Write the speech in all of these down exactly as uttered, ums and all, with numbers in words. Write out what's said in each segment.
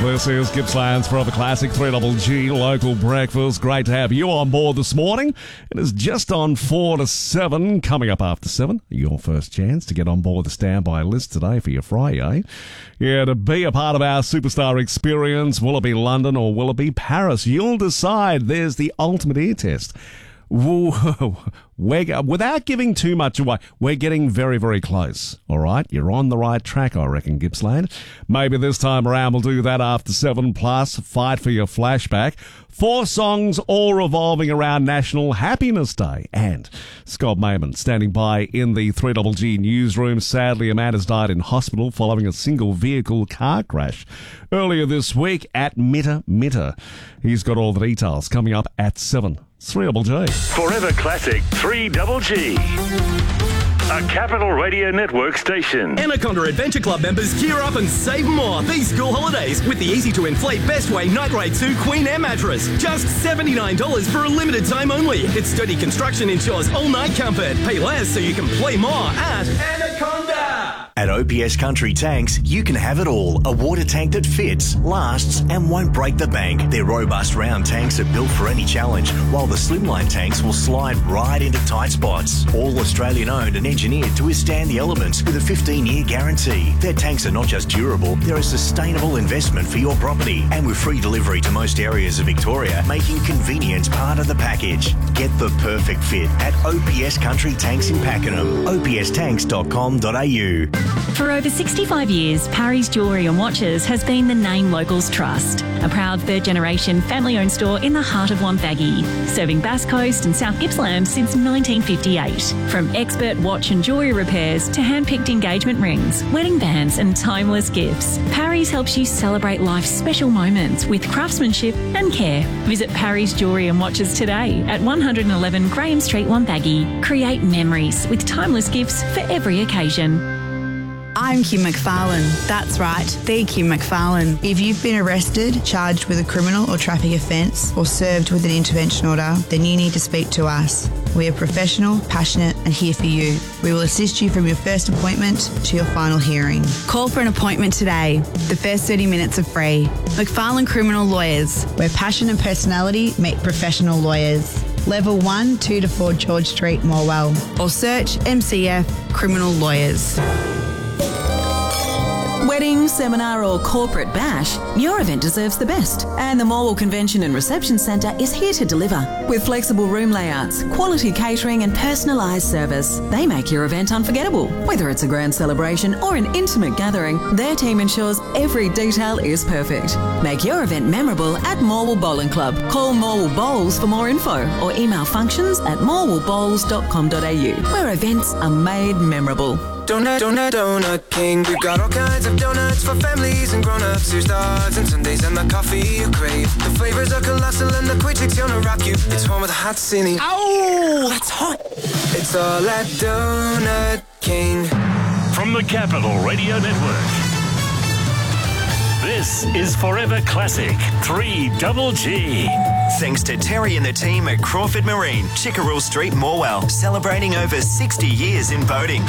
This is Gippsland's Forever Classic three G G Local Breakfast. Great to have you on board this morning. It is just on four to seven. Coming up after seven, your first chance to get on board the standby list today for your Friday. Yeah, to be a part of our superstar experience, will it be London or will it be Paris? You'll decide. There's the ultimate ear test. Whoa, we're, without giving too much away, we're getting very, very close. All right, you're on the right track, I reckon, Gippsland. Maybe this time around we'll do that after seven plus. Fight for your flashback. Four songs all revolving around National Happiness Day. And Scott Mayman standing by in the three G G newsroom. Sadly, a man has died in hospital following a single vehicle car crash earlier this week at Mitta Mitta. He's got all the details coming up at seven. three G G. Forever Classic three G G. A Capital Radio Network station. Anaconda Adventure Club members gear up and save more these school holidays with the easy-to-inflate Bestway Night Raid two Queen Air mattress. Just seventy-nine dollars for a limited time only. Its sturdy construction ensures all-night comfort. Pay less so you can play more at Anaconda. At O P S Country Tanks, you can have it all. A water tank that fits, lasts and won't break the bank. Their robust round tanks are built for any challenge, while the slimline tanks will slide right into tight spots. All Australian owned and engineered to withstand the elements with a fifteen-year guarantee. Their tanks are not just durable, they're a sustainable investment for your property. And with free delivery to most areas of Victoria, making convenience part of the package. Get the perfect fit at O P S Country Tanks in Pakenham. o p s tanks dot com dot a u. For over sixty-five years, Parry's Jewellery and Watches has been the name locals trust. A proud third-generation family-owned store in the heart of Wonthaggi, serving Bass Coast and South Gippsland since nineteen fifty-eight. From expert watch and jewellery repairs to hand-picked engagement rings, wedding bands and timeless gifts, Parry's helps you celebrate life's special moments with craftsmanship and care. Visit Parry's Jewellery and Watches today at one eleven Graham Street, Wonthaggi. Create memories with timeless gifts for every occasion. I'm Kim McFarlane. That's right, the Kim McFarlane. If you've been arrested, charged with a criminal or traffic offence, or served with an intervention order, then you need to speak to us. We are professional, passionate and here for you. We will assist you from your first appointment to your final hearing. Call for an appointment today. The first thirty minutes are free. McFarlane Criminal Lawyers, where passion and personality meet professional lawyers. Level one, two to four George Street, Morwell. Or search M C F Criminal Lawyers. Wedding, seminar or corporate bash, your event deserves the best. And the Morwell Convention and Reception Centre is here to deliver. With flexible room layouts, quality catering and personalised service, they make your event unforgettable. Whether it's a grand celebration or an intimate gathering, their team ensures every detail is perfect. Make your event memorable at Morwell Bowling Club. Call Morwell Bowls for more info or email functions at morwell bowls dot com dot a u, where events are made memorable. Donut, donut, donut king. We've got all kinds of donuts for families and grown-ups. Here's the odds and Sundays and the coffee you crave. The flavors are colossal and the quick chick's gonna rock you. It's home with a hot cine. Ow, that's hot. It's all at Donut King. From the Capital Radio Network, this is Forever Classic three G G. Thanks to Terry and the team at Crawford Marine, Chickerell Street, Morwell, celebrating over sixty years in boating.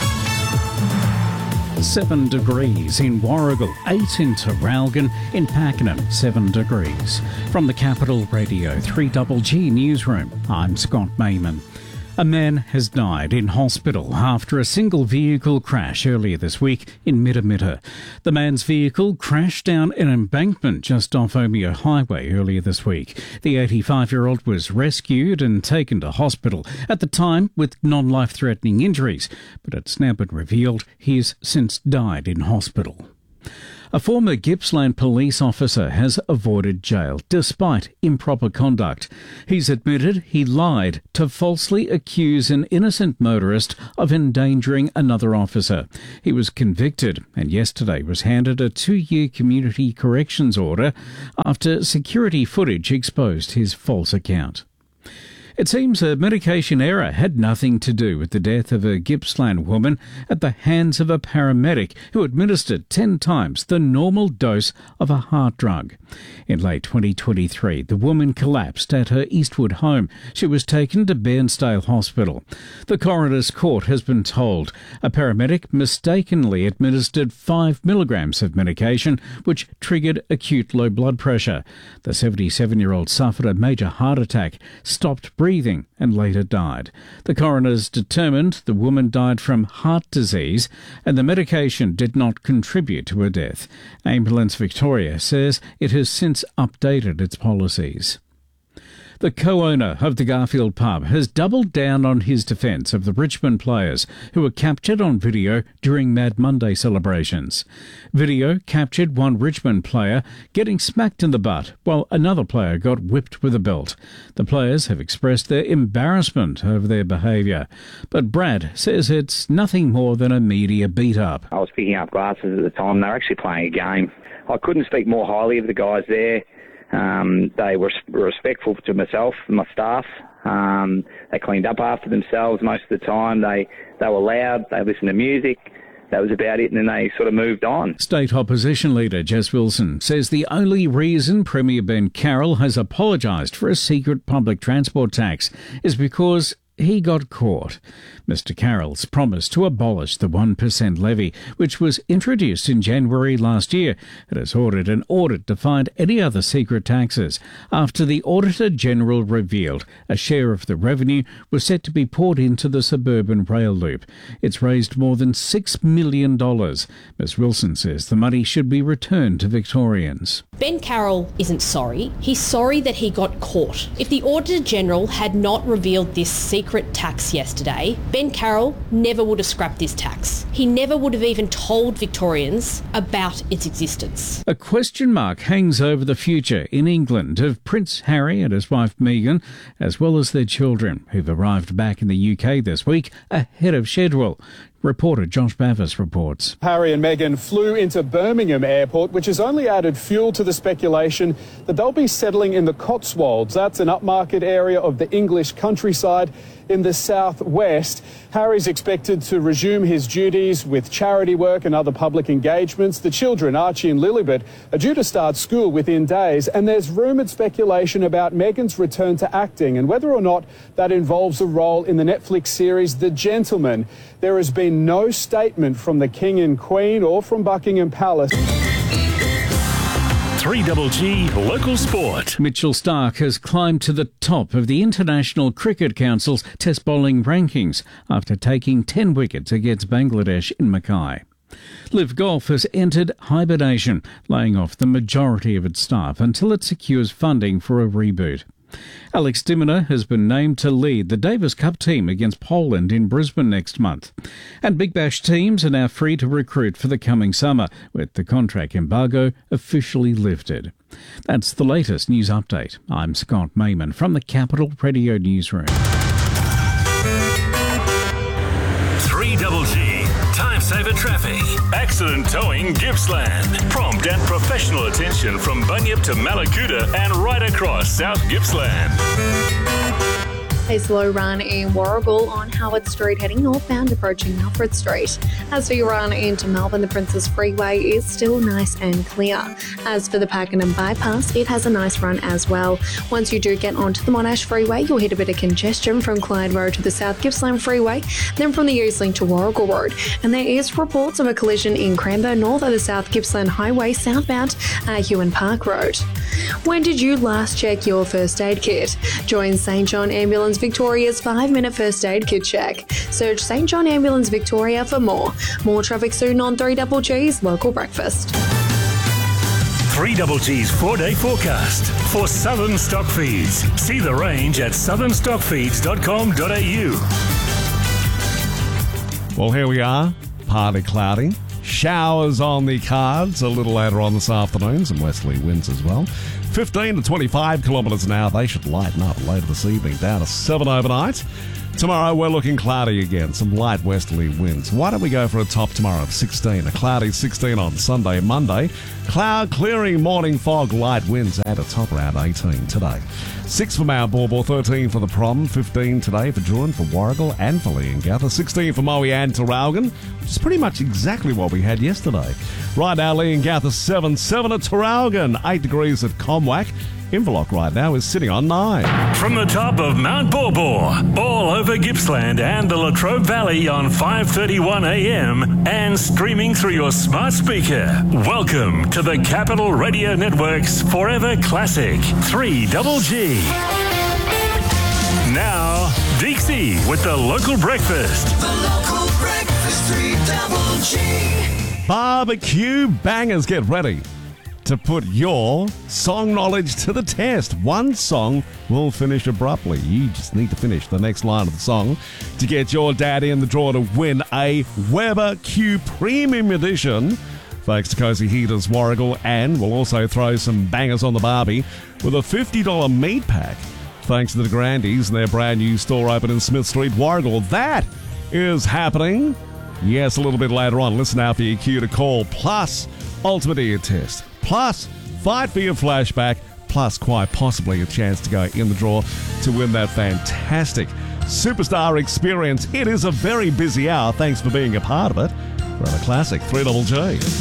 Seven degrees in Warragul, eight in Traralgon, in Pakenham, seven degrees. From the Capital Radio three G G newsroom, I'm Scott Mayman. A man has died in hospital after a single vehicle crash earlier this week in Mitta Mitta. The man's vehicle crashed down an embankment just off Omeo Highway earlier this week. The eighty-five-year-old was rescued and taken to hospital, at the time with non-life-threatening injuries, but it's now been revealed he has since died in hospital. A former Gippsland police officer has avoided jail despite improper conduct. He's admitted he lied to falsely accuse an innocent motorist of endangering another officer. He was convicted and yesterday was handed a two-year community corrections order after security footage exposed his false account. It seems a medication error had nothing to do with the death of a Gippsland woman at the hands of a paramedic who administered ten times the normal dose of a heart drug. In late twenty twenty-three, the woman collapsed at her Eastwood home. She was taken to Bairnsdale Hospital. The coroner's court has been told a paramedic mistakenly administered five milligrams of medication, which triggered acute low blood pressure. The seventy-seven-year-old suffered a major heart attack, stopped breathing, and later died. The coroners determined the woman died from heart disease and the medication did not contribute to her death. Ambulance Victoria says it has since updated its policies. The co-owner of the Garfield pub has doubled down on his defence of the Richmond players who were captured on video during Mad Monday celebrations. Video captured one Richmond player getting smacked in the butt while another player got whipped with a belt. The players have expressed their embarrassment over their behaviour, but Brad says it's nothing more than a media beat-up. I was picking up glasses at the time. They were actually playing a game. I couldn't speak more highly of the guys there. Um, they were respectful to myself and my staff. Um, they cleaned up after themselves most of the time. They they were loud. They listened to music. That was about it, and then they sort of moved on. State Opposition Leader Jess Wilson says the only reason Premier Ben Carroll has apologised for a secret public transport tax is because he got caught. Mister Carroll's promised to abolish the one percent levy, which was introduced in January last year. It has ordered an audit to find any other secret taxes after the Auditor General revealed a share of the revenue was set to be poured into the suburban rail loop. It's raised more than six million dollars. Miz Wilson says the money should be returned to Victorians. Ben Carroll isn't sorry. He's sorry that he got caught. If the Auditor General had not revealed this secret tax yesterday, Ben Carroll never would have scrapped this tax. He never would have even told Victorians about its existence. A question mark hangs over the future in England of Prince Harry and his wife Meghan, as well as their children, who've arrived back in the U K this week ahead of schedule. Reporter Josh Bavis reports. Harry and Meghan flew into Birmingham Airport, which has only added fuel to the speculation that they'll be settling in the Cotswolds. That's an upmarket area of the English countryside in the southwest. Harry's expected to resume his duties with charity work and other public engagements. The children, Archie and Lilibet, are due to start school within days, and there's rumoured speculation about Meghan's return to acting and whether or not that involves a role in the Netflix series The Gentleman. There has been no statement from the King and Queen or from Buckingham Palace. three G G Local Sport. Mitchell Starc has climbed to the top of the International Cricket Council's Test bowling rankings after taking ten wickets against Bangladesh in Mackay. Liv Golf has entered hibernation, laying off the majority of its staff until it secures funding for a reboot. Alex de Minaur has been named to lead the Davis Cup team against Poland in Brisbane next month. And Big Bash teams are now free to recruit for the coming summer, with the contract embargo officially lifted. That's the latest news update. I'm Scott Mayman from the Capital Radio Newsroom. three G G Time Saver Traffic. Accident towing Gippsland. Prompt and professional attention from Bunyip to Malakuta and right across South Gippsland. A slow run in Warragul on Howard Street heading northbound approaching Alfred Street. As for your run into Melbourne, the Princess Freeway is still nice and clear. As for the Pakenham Bypass, it has a nice run as well. Once you do get onto the Monash Freeway, you'll hit a bit of congestion from Clyde Road to the South Gippsland Freeway, then from the Eastlink to Warragul Road. And there is reports of a collision in Cranbourne north of the South Gippsland Highway southbound at Hewan Park Road. When did you last check your first aid kit? Join Saint John Ambulance Victoria's five-minute first aid kit check. Search Saint John Ambulance Victoria for more. More traffic soon on three G G's Local Breakfast. three G G's four-day forecast for Southern Stock Feeds. See the range at southern stock feeds dot com dot a u. Well, here we are. Partly cloudy. Showers on the cards a little later on this afternoon. Some westerly winds as well. fifteen to twenty-five kilometres an hour. They should lighten up later this evening. Down to seven overnight. Tomorrow, we're looking cloudy again, some light westerly winds. Why don't we go for a top tomorrow of sixteen, a cloudy sixteen on Sunday, Monday. Cloud clearing, morning fog, light winds at a top around eighteen today. six for Mount Borbor, thirteen for the Prom, fifteen today for Druin, for Warragul and for Leongatha, sixteen for Moe and Traralgon, which is pretty much exactly what we had yesterday. Right now, Leongatha seven, seven at Traralgon, eight degrees at Comwhack. Inverloch right now is sitting on nine. From the top of Mount Borbor, all over Gippsland and the Latrobe Valley on five thirty-one a m and streaming through your smart speaker. Welcome to the Capital Radio Network's Forever Classic three double G. Now, Dixie with the local breakfast. The local breakfast, three double G. Barbecue bangers, get ready to put your song knowledge to the test. One song will finish abruptly. You just need to finish the next line of the song to get your dad in the draw to win a Weber Q Premium Edition, thanks to Cozy Heaters Warragul, and we'll also throw some bangers on the Barbie with a fifty dollars meat pack, thanks to the Grandies and their brand new store open in Smith Street, Warragul. That is happening, yes, a little bit later on. Listen out for your cue to call, plus Ultimate Ear Test, plus fight for your flashback, plus quite possibly a chance to go in the draw to win that fantastic Superstar experience. It is a very busy hour. Thanks for being a part of it. We're on a classic three double G.